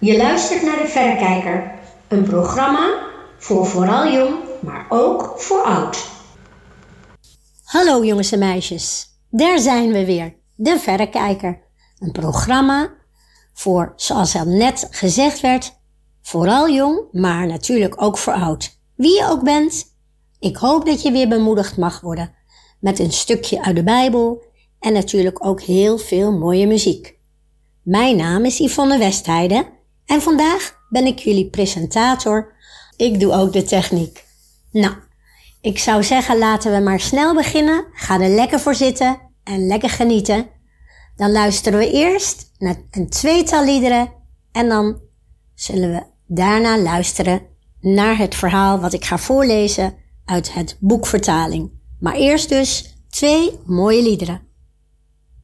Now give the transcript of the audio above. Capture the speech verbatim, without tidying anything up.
Je luistert naar De Verrekijker, een programma voor vooral jong, maar ook voor oud. Hallo jongens en meisjes, daar zijn we weer, De Verrekijker. Een programma voor, zoals al net gezegd werd, vooral jong, maar natuurlijk ook voor oud. Wie je ook bent, ik hoop dat je weer bemoedigd mag worden met een stukje uit de Bijbel en natuurlijk ook heel veel mooie muziek. Mijn naam is Yvonne Westheide en vandaag ben ik jullie presentator. Ik doe ook de techniek. Nou, ik zou zeggen laten we maar snel beginnen. Ga er lekker voor zitten en lekker genieten. Dan luisteren we eerst naar een tweetal liederen en dan zullen we daarna luisteren naar het verhaal wat ik ga voorlezen uit het boek Vertaling. Maar eerst dus twee mooie liederen.